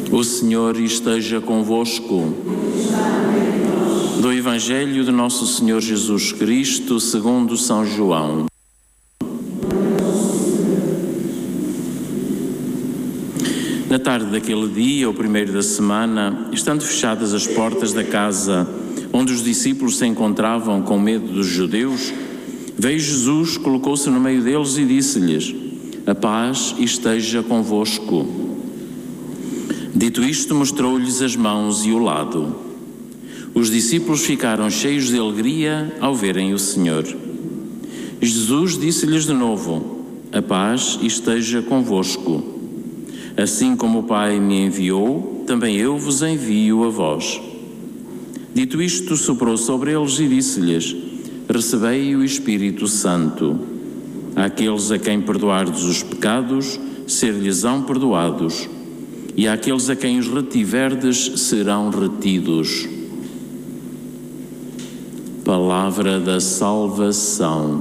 O Senhor esteja convosco. Do Evangelho de Nosso Senhor Jesus Cristo, segundo São João. Na tarde daquele dia, o primeiro da semana, estando fechadas as portas da casa onde os discípulos se encontravam com medo dos judeus, veio Jesus, colocou-se no meio deles e disse-lhes: a paz esteja convosco. Dito isto, mostrou-lhes as mãos e o lado. Os discípulos ficaram cheios de alegria ao verem o Senhor. Jesus disse-lhes de novo: a paz esteja convosco. Assim como o Pai me enviou, também eu vos envio a vós. Dito isto, soprou sobre eles e disse-lhes: recebei o Espírito Santo. Àqueles a quem perdoardes os pecados, ser-lhes-ão perdoados, e àqueles a quem os retiverdes serão retidos. Palavra da salvação.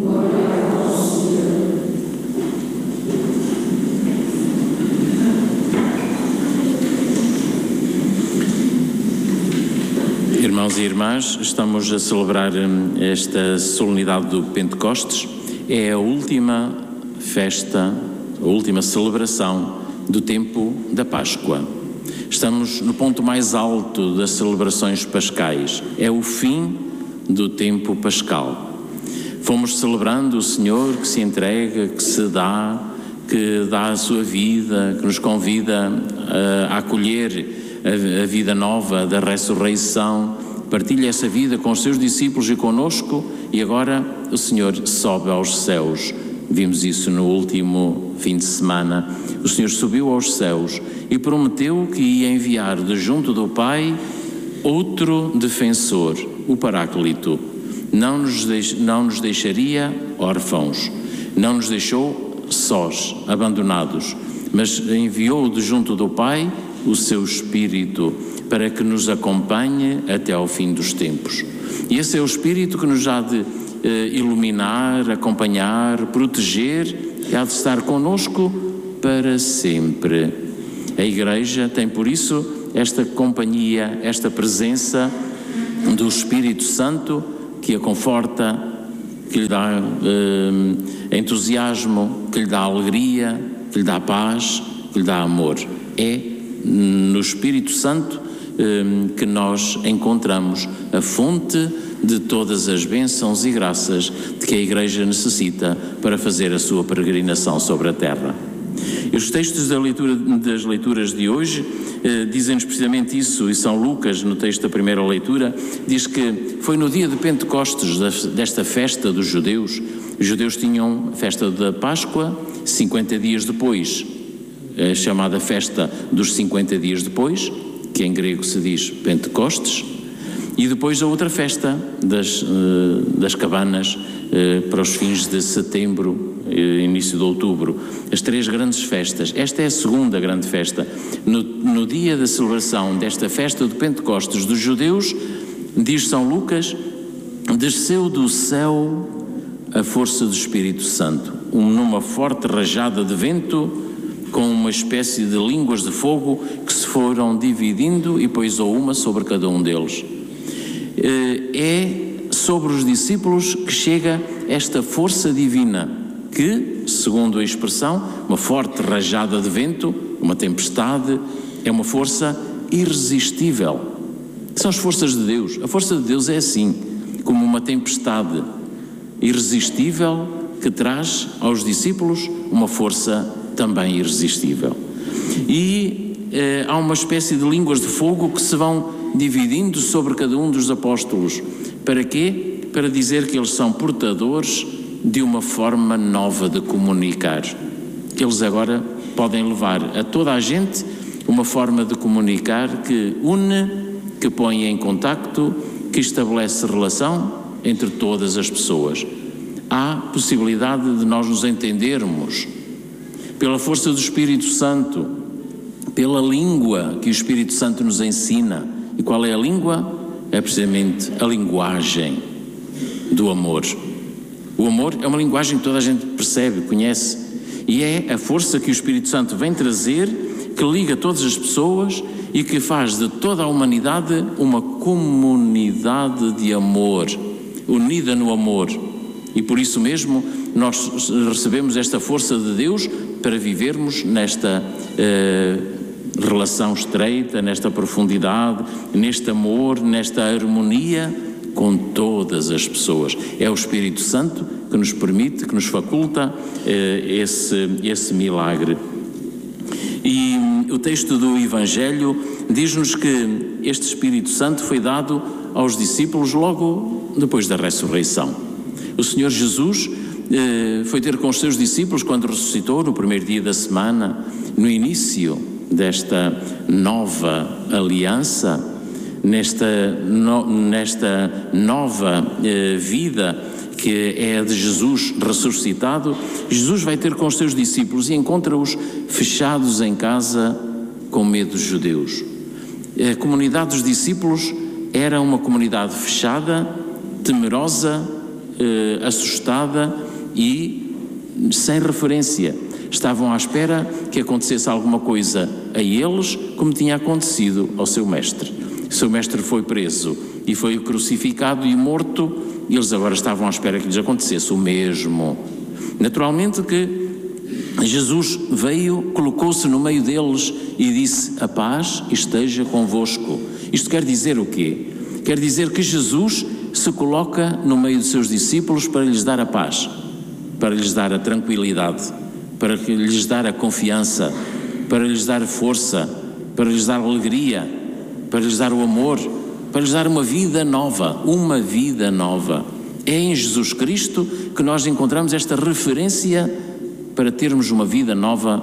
Irmãos e irmãs, estamos a celebrar esta solenidade do Pentecostes. É a última festa, a última celebração do tempo da Páscoa. Estamos no ponto mais alto das celebrações pascais. É o fim do tempo pascal. Fomos celebrando o Senhor que se entrega, que se dá, que dá a sua vida, que nos convida a acolher a vida nova da ressurreição, partilha essa vida com os seus discípulos e conosco, e agora o Senhor sobe aos céus. Vimos isso no último fim de semana. O Senhor subiu aos céus e prometeu que ia enviar de junto do Pai outro defensor, o Paráclito. Não nos deixaria órfãos, não nos deixou sós, abandonados, mas enviou de junto do Pai o seu Espírito para que nos acompanhe até ao fim dos tempos. E esse é o Espírito que nos há de iluminar, acompanhar, proteger e há de estar conosco para sempre. A Igreja tem por isso esta companhia, esta presença do Espírito Santo que a conforta, que lhe dá entusiasmo, que lhe dá alegria, que lhe dá paz, que lhe dá amor. É no Espírito Santo que nós encontramos a fonte de todas as bênçãos e graças de que a Igreja necessita para fazer a sua peregrinação sobre a terra. E os textos das leituras de hoje dizem-nos precisamente isso, e São Lucas, no texto da primeira leitura, diz que foi no dia de Pentecostes, desta festa dos judeus. Os judeus tinham a festa da Páscoa, 50 dias depois, a chamada festa dos 50 dias depois, que em grego se diz Pentecostes, e depois a outra festa das cabanas para os fins de setembro, início de outubro. As três grandes festas. Esta é a segunda grande festa. No dia da celebração desta festa do Pentecostes dos judeus, diz São Lucas, desceu do céu a força do Espírito Santo, numa forte rajada de vento, com uma espécie de línguas de fogo que se foram dividindo e pousou uma sobre cada um deles. É sobre os discípulos que chega esta força divina que, segundo a expressão, uma forte rajada de vento, uma tempestade, é uma força irresistível. São as forças de Deus. A força de Deus é assim, como uma tempestade irresistível que traz aos discípulos uma força também irresistível. E há uma espécie de línguas de fogo que se vão dividindo sobre cada um dos apóstolos. Para quê? Para dizer que eles são portadores de uma forma nova de comunicar. Eles agora podem levar a toda a gente uma forma de comunicar que une, que põe em contacto, que estabelece relação entre todas as pessoas. Há possibilidade de nós nos entendermos pela força do Espírito Santo, pela língua que o Espírito Santo nos ensina. E qual é a língua? É precisamente a linguagem do amor. O amor é uma linguagem que toda a gente percebe, conhece, e é a força que o Espírito Santo vem trazer que liga todas as pessoas e que faz de toda a humanidade uma comunidade de amor, unida no amor. E por isso mesmo nós recebemos esta força de Deus para vivermos nesta relação estreita, nesta profundidade, neste amor, nesta harmonia com todas as pessoas. É o Espírito Santo que nos permite, que nos faculta esse milagre. E o texto do Evangelho diz-nos que este Espírito Santo foi dado aos discípulos logo depois da ressurreição. O Senhor Jesus foi ter com os seus discípulos quando ressuscitou, no primeiro dia da semana, no início desta nova aliança, nesta nova vida que é a de Jesus ressuscitado. Jesus vai ter com os seus discípulos e encontra-os fechados em casa com medo dos judeus. A comunidade dos discípulos era uma comunidade fechada, temerosa, assustada e sem referência. Estavam à espera que acontecesse alguma coisa a eles, como tinha acontecido ao seu mestre. O seu mestre foi preso e foi crucificado e morto, e eles agora estavam à espera que lhes acontecesse o mesmo. Naturalmente que Jesus veio, colocou-se no meio deles e disse: a paz esteja convosco. Isto quer dizer o quê? Quer dizer que Jesus se coloca no meio dos seus discípulos para lhes dar a paz, para lhes dar a tranquilidade, para lhes dar a confiança, para lhes dar força, para lhes dar alegria, para lhes dar o amor, para lhes dar uma vida nova, uma vida nova. É em Jesus Cristo que nós encontramos esta referência para termos uma vida nova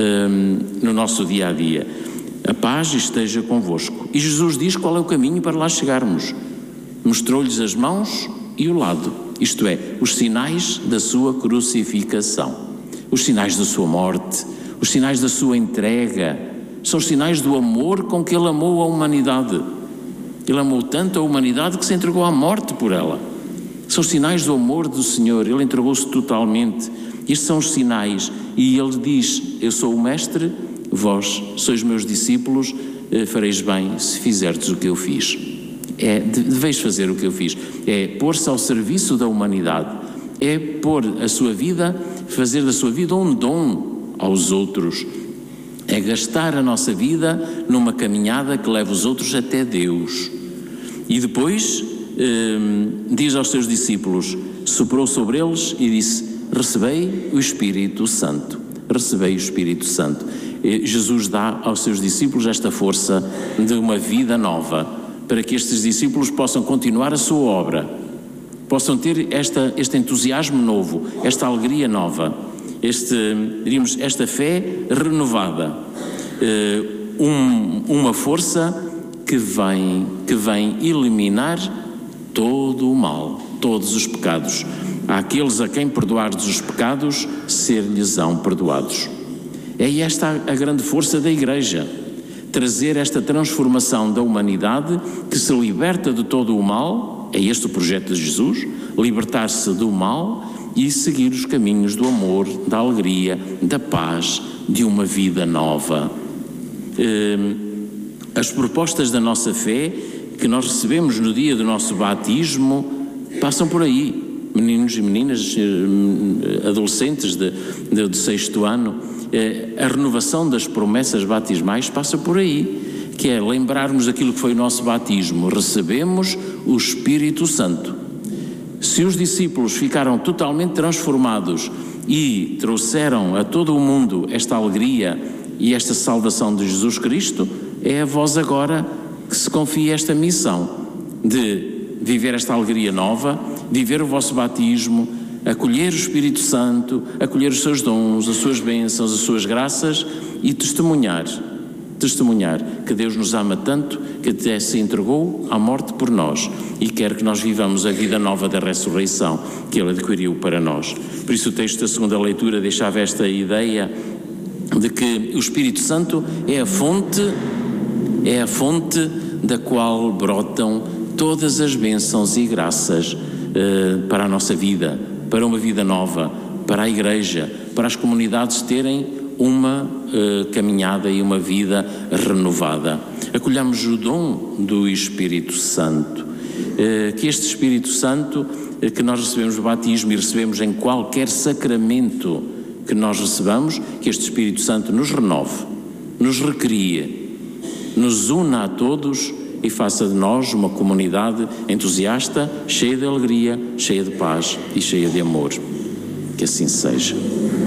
no nosso dia a dia. A paz esteja convosco. E Jesus diz qual é o caminho para lá chegarmos. Mostrou-lhes as mãos e o lado, isto é, os sinais da sua crucificação, os sinais da sua morte, os sinais da sua entrega. São os sinais do amor com que ele amou a humanidade. Ele amou tanto a humanidade que se entregou à morte por ela. São os sinais do amor do Senhor. Ele entregou-se totalmente. Estes são os sinais. E ele diz: eu sou o mestre, vós sois meus discípulos, fareis bem se fizerdes o que eu fiz. Deveis fazer o que eu fiz. É pôr-se ao serviço da humanidade. É pôr a sua vida, fazer da sua vida um dom aos outros. É gastar a nossa vida numa caminhada que leva os outros até Deus. E depois diz aos seus discípulos, soprou sobre eles e disse: recebei o Espírito Santo. Recebei o Espírito Santo. Jesus dá aos seus discípulos esta força de uma vida nova, para que estes discípulos possam continuar a sua obra, possam ter este entusiasmo novo, esta alegria nova, esta fé renovada, uma força que vem eliminar todo o mal, todos os pecados. Àqueles a quem perdoardes os pecados, ser-lhes-ão perdoados. É esta a grande força da Igreja, trazer esta transformação da humanidade que se liberta de todo o mal. É este o projeto de Jesus, libertar-se do mal e seguir os caminhos do amor, da alegria, da paz, de uma vida nova. As propostas da nossa fé que nós recebemos no dia do nosso batismo passam por aí. Meninos e meninas, adolescentes do 6º ano, a renovação das promessas batismais passa por aí, que é lembrarmos aquilo que foi o nosso batismo. Recebemos o Espírito Santo. Se os discípulos ficaram totalmente transformados e trouxeram a todo o mundo esta alegria e esta salvação de Jesus Cristo, é a vós agora que se confia esta missão de viver esta alegria nova, viver o vosso batismo, acolher o Espírito Santo, acolher os seus dons, as suas bênçãos, as suas graças e testemunhar que Deus nos ama tanto que até se entregou à morte por nós e quer que nós vivamos a vida nova da ressurreição que Ele adquiriu para nós. Por isso o texto da segunda leitura deixava esta ideia de que o Espírito Santo é a fonte da qual brotam todas as bênçãos e graças para a nossa vida, para uma vida nova, para a Igreja, para as comunidades terem uma caminhada e uma vida renovada. Acolhamos o dom do Espírito Santo, que este Espírito Santo que nós recebemos no batismo e recebemos em qualquer sacramento que nós recebamos, que este Espírito Santo nos renove, nos recrie, nos una a todos e faça de nós uma comunidade entusiasta, cheia de alegria, cheia de paz e cheia de amor. Que assim seja.